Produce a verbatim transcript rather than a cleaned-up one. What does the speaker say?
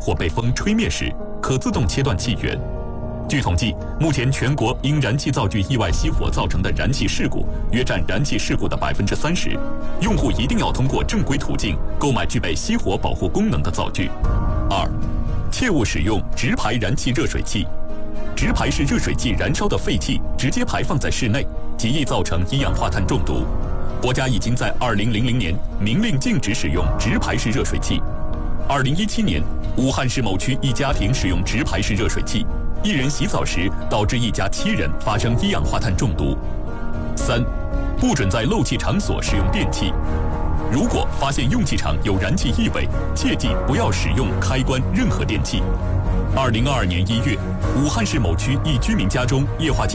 或被风吹灭时，可自动切断气源。据统计，目前全国因燃气灶具意外熄火造成的燃气事故约占燃气事故的百分之三十。用户一定要通过正规途径购买具备熄火保护功能的灶具。二，切勿使用直排燃气热水器。直排式热水器燃烧的废气直接排放在室内，极易造成一氧化碳中毒。国家已经在二零零零年明令禁止使用直排式热水器。二零一七年，武汉市某区一家庭使用直排式热水器，一人洗澡时导致一家七人发生一氧化碳中毒。三，不准在漏气场所使用电器。如果发现用气场有燃气异味，切记不要使用开关任何电器。二零二二年一月，武汉市某区一居民家中液化气